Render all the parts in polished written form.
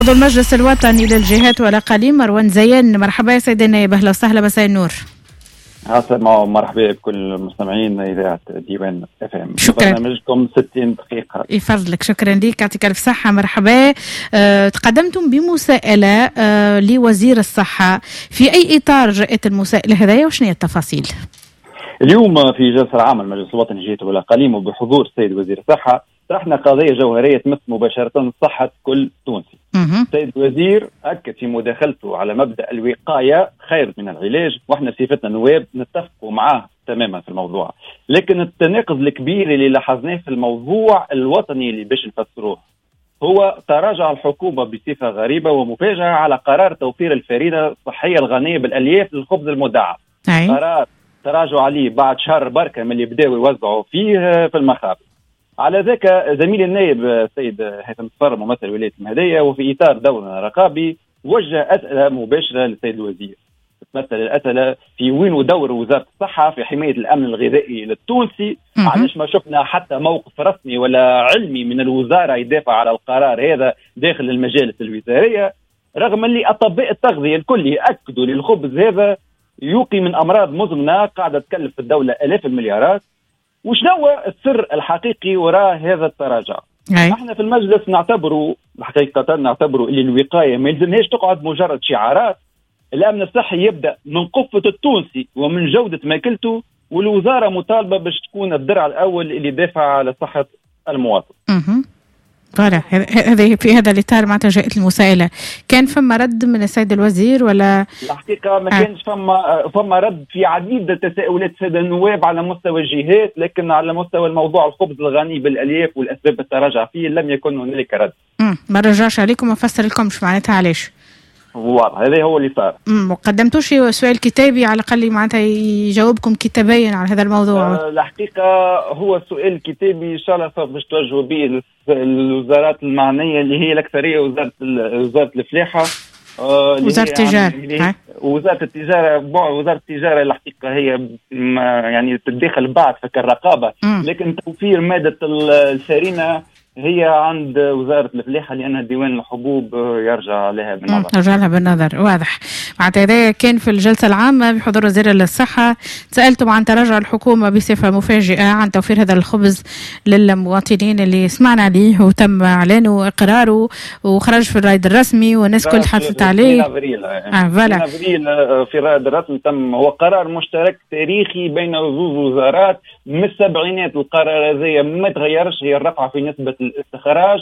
عضو المجلس الوطني للجهات والأقاليم مروان زيان، مرحبا يا سيدي النائب، أهلا وسهلا، مساء النور. مرحبا بكل المستمعين إذاعة ديوان FM. شكرا. برنامجكم 60 دقيقة. يفضلك، شكرا لك، يعطيك الف صحة. مرحبا. تقدمتم بمساءلة لوزير الصحة، في أي إطار جاءت المساءلة هذه وشنو هي التفاصيل؟ اليوم في جلسة العامة المجلس الوطني للجهات والأقاليم وبحضور السيد وزير الصحة طرحنا قضية جوهرية تمس مباشرة صحة كل تونسي. السيد الوزير أكد في مداخلته على مبدأ الوقاية خير من العلاج، واحنا بصفتنا نواب نتفقوا معاه تماما في الموضوع، لكن التناقض الكبير اللي لاحظناه في الموضوع الوطني اللي باش نفسروه هو تراجع الحكومة بصفة غريبة ومفاجئة على قرار توفير الفريدة الصحية الغنية بالألياف للخبز المدعم. قرار تراجع عليه بعد شهر بركة من اللي بداوا يوزعوا فيه في المخابز. على ذاك زميل النائب السيد هيثم صفر ممثل ولاية المهدية وفي إطار دورنا الرقابي وجه أسئلة مباشرة للسيد الوزير. تمثل الأسئلة في وين دور وزارة الصحة في حماية الأمن الغذائي للتونسي؟ علاش ما شفنا حتى موقف رسمي ولا علمي من الوزارة يدافع على القرار هذا داخل المجالس الوزارية، رغم اللي أطباء التغذية الكل يأكدوا للخبز هذا يوقي من أمراض مزمنة قاعدة تكلف الدولة آلاف المليارات. وشنو السر الحقيقي وراء هذا التراجع؟ احنا في المجلس نعتبروا اللي الوقاية ما يلزمهاش تقعد مجرد شعارات. الأمن الصحي يبدأ من قفة التونسي ومن جودة ماكلته، والوزارة مطالبة باش تكون الدرع الأول اللي يدافع على صحة المواطن. هذه في هذا الإطار معناتها جاءت المساءلة. كان فما رد من السيد الوزير ولا؟ الحقيقة ما كانش فما رد في عديد التساؤلات سيد النواب على مستوى الجهات، لكن على مستوى الموضوع الخبز الغني بالألياف والأسباب التراجع فيه لم يكن هنالك رد. ما رجعش عليكم ما فسر لكمش معناتها علاش؟ واضح هذا هو اللي صار. وقدمتوش سؤال كتابي على الأقل معناتها يجاوبكم كتابيا على هذا الموضوع؟ الحقيقة هو سؤال كتابي إن شاء الله باش توجهوا به الوزارات المعنية اللي هي الأكثرية وزارة الفلاحة، وزارة التجارة. وزارة التجارة وزارة التجارة الحقيقة هي يعني تتدخل بعد فك الرقابة، لكن توفير مادة الفارينة هي عند وزارة الفلاحة لأنها ديوان الحبوب يرجع لها بالنظر. يرجع لها بالنظر، واضح. معناتها هذا كان في الجلسة العامة بحضور وزير الصحة. سألتم عن تراجع الحكومة بصفة مفاجئة عن توفير هذا الخبز للمواطنين اللي سمعنا عليه وتم إعلانه وإقراره وخرج في الرائد الرسمي والناس كل حثت عليه. في الرائد الرسمي تم، هو قرار مشترك تاريخي بين وزارات من السبعينات. القرار هذا ما تغيرش، هي الرفعة في نسبة الاستخراج.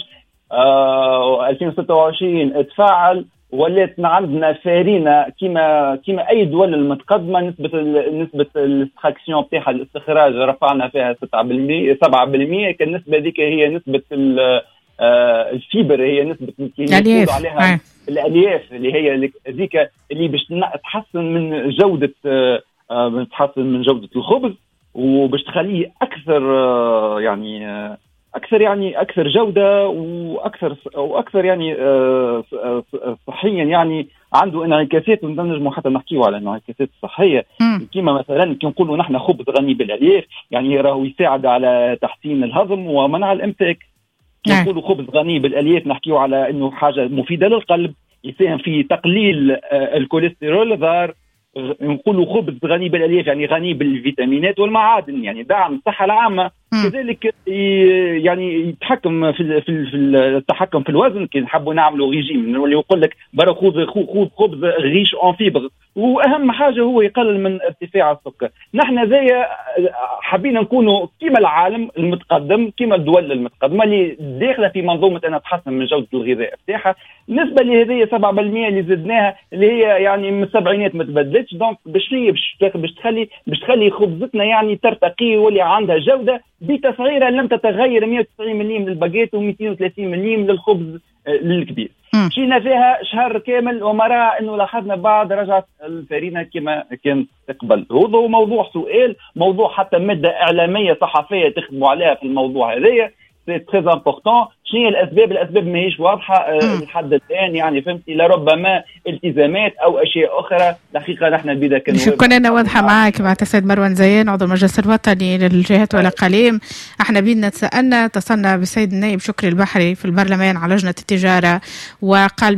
2026 اتفاعل ولات عندنا فارينة كما اي دول المتقدمه. نسبه الاستخراكسيون بتاعها الاستخراج رفعنا فيها 7%. كان النسبه ذيك هي نسبه الفيبر، هي نسبه الالياف عليها الالياف اللي هي ذيك اللي باش تحسن من جوده الخبز وباش تخليه اكثر جوده واكثر يعني صحيا، يعني عنده انعكاسات ونجموا حتى نحكيوا على انعكاسات صحيه. كما مثلا كي نقولوا نحن خبز غني بالالياف يعني راهو يساعد على تحسين الهضم ومنع الامساك. كي نقولوا خبز غني بالالياف نحكيوا على انه حاجه مفيده للقلب، يساهم في تقليل الكوليسترول الضار. نقولوا خبز غني بالالياف يعني غني بالفيتامينات والمعادن، يعني دعم الصحه العامه. كذلك يعني يتحكم في التحكم في الوزن. كي نحبوا نعملوا ريجيم اللي يقول لك برا خذ خبز ريش اون فيبر، واهم حاجه هو يقلل من ارتفاع السكر. نحن زي حابين نكونوا كما العالم المتقدم، كما الدول المتقدمه اللي داخله في منظومه انها تحسن من جوده الغذاء بتاعها. بالنسبه لهذه 7% اللي زدناها اللي هي يعني من السبعينات ما تبدلتش، دونك باش تخلي خبزتنا يعني ترتقي واللي عندها جوده بتسعيره لم تتغير 190 مليم للباجيت و230 مليم للخبز الكبير. مشينا فيها شهر كامل وما رأى انه لاحظنا بعد رجعت الفارينة كما كانت تقبل. هذا موضوع سؤال، موضوع حتى مادة اعلامية صحفية تخدموا عليها في الموضوع هذايا. سي تري امبورطون. شنو هي الاسباب ماهيش واضحه لحد الان، يعني فهمتي، لربما التزامات او اشياء اخرى. الحقيقه نحن البدا كنا انا واضحه معك مع السيد مروان زيان عضو المجلس الوطني للجهات والاقاليم. احنا بيدنا تسالنا اتصلنا بالسيد النائب شكري البحري في البرلمان على لجنه التجاره، وقال